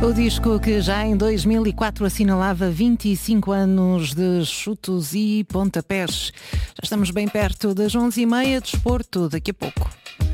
O disco que já em 2004 assinalava 25 anos de chutos e pontapés. Já estamos bem perto das 11h30, desporto daqui a pouco.